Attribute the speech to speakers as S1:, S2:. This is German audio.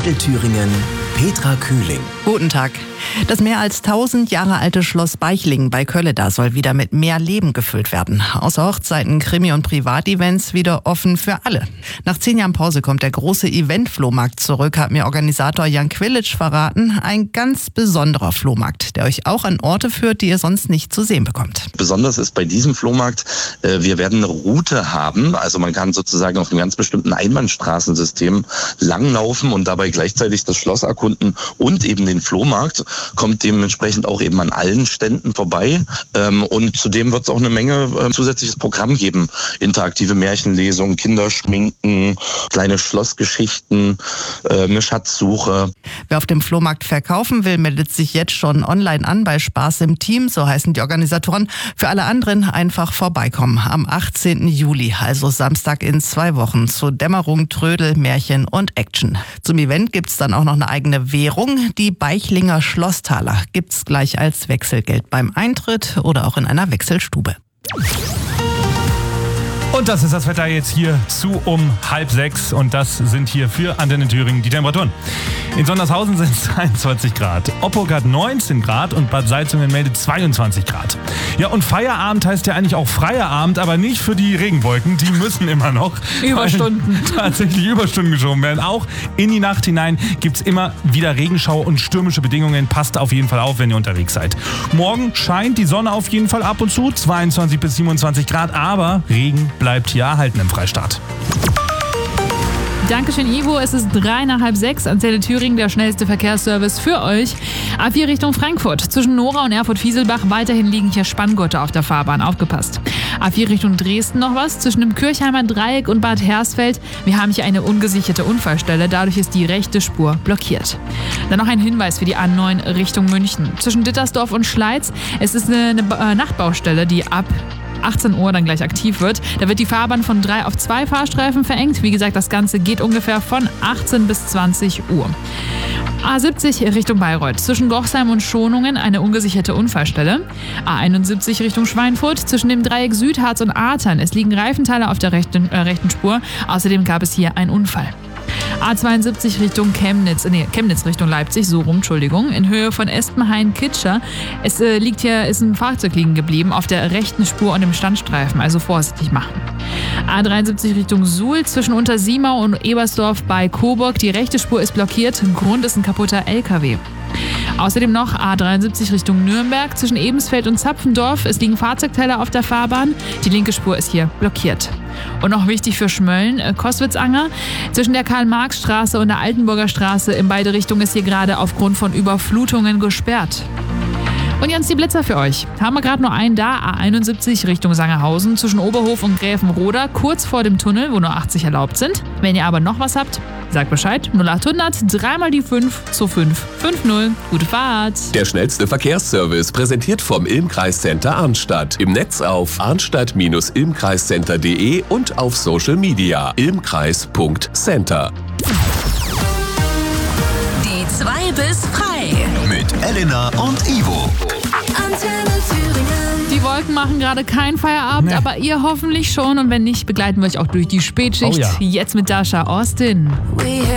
S1: Mittelthüringen, Petra Kühling.
S2: Guten Tag. Das mehr als 1000 Jahre alte Schloss Beichlingen bei Kölleda soll wieder mit mehr Leben gefüllt werden. Außer Hochzeiten, Krimi- und Privatevents wieder offen für alle. Nach 10 Jahren Pause kommt der große Event-Flohmarkt zurück, hat mir Organisator Jan Quilic verraten. Ein ganz besonderer Flohmarkt, der euch auch an Orte führt, die ihr sonst nicht zu sehen bekommt.
S3: Besonders ist bei diesem Flohmarkt, wir werden eine Route haben. Also man kann sozusagen auf einem ganz bestimmten Einbahnstraßensystem langlaufen und dabei gleichzeitig das Schloss erkunden und eben den Flohmarkt. Kommt dementsprechend auch eben an allen Ständen vorbei. Und zudem wird es auch eine Menge zusätzliches Programm geben. Interaktive Märchenlesungen, Kinderschminken, kleine Schlossgeschichten, eine Schatzsuche.
S2: Wer auf dem Flohmarkt verkaufen will, meldet sich jetzt schon online an bei Spaß im Team, so heißen die Organisatoren. Für alle anderen einfach vorbeikommen. Am 18. Juli, also Samstag in 2 Wochen, zu Dämmerung, Trödel, Märchen und Action. Zum Event gibt's dann auch noch eine eigene Währung, die Beichlinger Schlosstaler. Gibt's gleich als Wechselgeld beim Eintritt oder auch in einer Wechselstube.
S4: Und das ist das Wetter jetzt hier zu um 5:30 und das sind hier für Antenne Thüringen die Temperaturen. In Sondershausen sind es 21 Grad, Oppurg hat 19 Grad und Bad Salzungen meldet 22 Grad. Ja, und Feierabend heißt ja eigentlich auch Feierabend, aber nicht für die Regenwolken, die müssen immer noch
S5: Überstunden.
S4: Tatsächlich Überstunden geschoben werden. Auch in die Nacht hinein gibt es immer wieder Regenschauer und stürmische Bedingungen. Passt auf jeden Fall auf, wenn ihr unterwegs seid. Morgen scheint die Sonne auf jeden Fall ab und zu, 22 bis 27 Grad, aber Regen bleibt hier erhalten im Freistaat.
S5: Dankeschön, Ivo. Es ist 5:03 Antenne Thüringen, der schnellste Verkehrsservice für euch. A4 Richtung Frankfurt. Zwischen Nora und Erfurt-Fieselbach weiterhin liegen hier Spanngurte auf der Fahrbahn. Aufgepasst. A4 Richtung Dresden noch was. Zwischen dem Kirchheimer Dreieck und Bad Hersfeld. Wir haben hier eine ungesicherte Unfallstelle. Dadurch ist die rechte Spur blockiert. Dann noch ein Hinweis für die A9 Richtung München. Zwischen Dittersdorf und Schleiz. Es ist eine Nachtbaustelle, die ab 18 Uhr dann gleich aktiv wird. Da wird die Fahrbahn von 3 auf 2 Fahrstreifen verengt. Wie gesagt, das Ganze geht ungefähr von 18 bis 20 Uhr. A70 Richtung Bayreuth. Zwischen Gochsheim und Schonungen eine ungesicherte Unfallstelle. A71 Richtung Schweinfurt. Zwischen dem Dreieck Südharz und Artern. Es liegen Reifenteile auf der rechten Spur. Außerdem gab es hier einen Unfall. A72 Richtung Chemnitz Richtung Leipzig, so rum, Entschuldigung, in Höhe von Espenhain-Kitscher. Es ist ein Fahrzeug liegen geblieben auf der rechten Spur und im Standstreifen, also vorsichtig machen. A73 Richtung Suhl, zwischen Untersiemau und Ebersdorf bei Coburg. Die rechte Spur ist blockiert, Grund ist ein kaputter LKW. Außerdem noch A73 Richtung Nürnberg, zwischen Ebensfeld und Zapfendorf. Es liegen Fahrzeugteile auf der Fahrbahn. Die linke Spur ist hier blockiert. Und noch wichtig für Schmölln, Koswitzanger. Zwischen der Karl-Marx-Straße und der Altenburger Straße in beide Richtungen ist hier gerade aufgrund von Überflutungen gesperrt. Und jetzt die Blitzer für euch. Haben wir gerade nur einen da, A71 Richtung Sangerhausen, zwischen Oberhof und Gräfenroda, kurz vor dem Tunnel, wo nur 80 erlaubt sind. Wenn ihr aber noch was habt, sagt Bescheid. 0800 3 mal die 5 zu 550. Gute Fahrt.
S1: Der schnellste Verkehrsservice präsentiert vom Ilm-Kreiscenter Arnstadt. Im Netz auf arnstadt-ilmkreiscenter.de und auf Social Media ilmkreis.center.
S6: Die 2 bis frei.
S1: Mit Elena und Ivo.
S6: Antenne Thüringen.
S5: Die Wolken machen gerade keinen Feierabend, aber ihr hoffentlich schon. Und wenn nicht, begleiten wir euch auch durch die Spätschicht.
S4: Oh ja.
S5: Jetzt mit Dasha Austin.